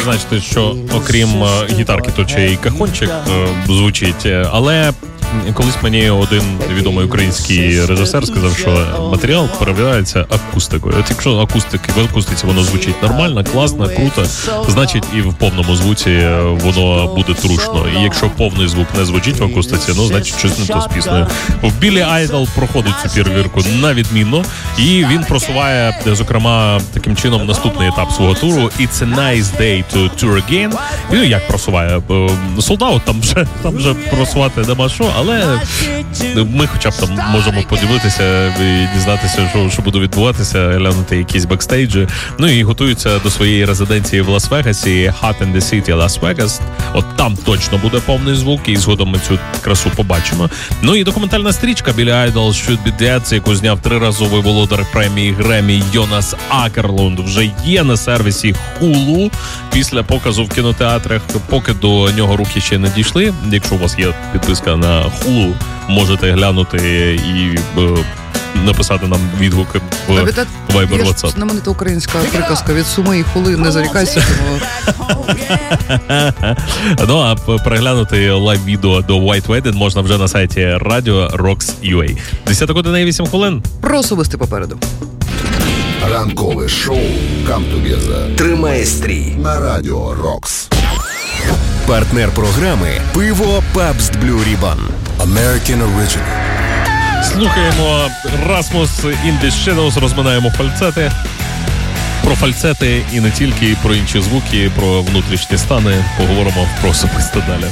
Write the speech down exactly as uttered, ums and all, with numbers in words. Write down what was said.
відзначити, що окрім гітарки, то ще й кахончик е, звучить, але колись мені один відомий український режисер сказав, що матеріал перевіряється акустикою. От якщо акустики, в акустиці воно звучить нормально, класно, круто, значить і в повному звуці воно буде трушно. І якщо повний звук не звучить в акустиці, ну, значить щось не то з піснею. В Біллі Айдол проходить цю перевірку на відмінно, і він просуває, зокрема, таким чином наступний етап свого туру. It's a nice day to tour again. Ну, як просуває? Солдат, там вже, там вже просувати нема що, але ми хоча б там можемо подивитися і дізнатися, що, що буде відбуватися, глянути якісь бекстейджі. Ну і готуються до своєї резиденції в Лас-Вегасі, Hot in the City, Las-Vegas. От там точно буде повний звук, і згодом ми цю красу побачимо. Ну і документальна стрічка Біллі Айдол Should Be Dead, яку зняв триразовий володар премії Греммі Йонас Акерлунд, вже є на сервісі Hulu після показу в кінотеатрах. Поки до нього руки ще не дійшли. Якщо у вас є підписка на Hulu, можете глянути і е, написати нам відгуки в Viber WhatsApp. Є знаменита українська приказка: від суми і хули не зарікайся. Ну, а переглянути лайв-відео до White Wedding можна вже на сайті радіо Rocks.ua. десята година і вісім хвилин. Про особисте попереду. Ранкове шоу Come Together тримає стрій на радіо Rocks. Партнер програми «Пиво Pabst Blue Ribbon». American Original. Слухаємо Rasmus in the Shadows, розминаємо фальцети. Про фальцети і не тільки, про інші звуки, про внутрішні стани поговоримо про особисто далі.